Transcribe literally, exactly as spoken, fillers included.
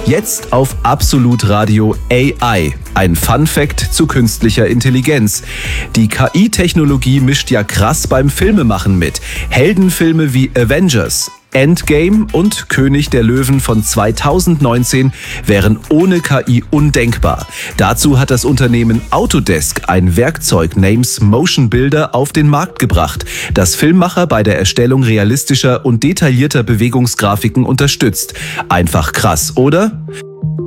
Jetzt auf Absolut Radio A I. Ein Fun-Fact zu künstlicher Intelligenz. Die K I-Technologie mischt ja krass beim Filmemachen mit. Heldenfilme wie Avengers, Endgame und König der Löwen von zweitausendneunzehn wären ohne K I undenkbar. Dazu hat das Unternehmen Autodesk ein Werkzeug namens Motion Builder auf den Markt gebracht, das Filmmacher bei der Erstellung realistischer und detaillierter Bewegungsgrafiken unterstützt. Einfach krass, oder?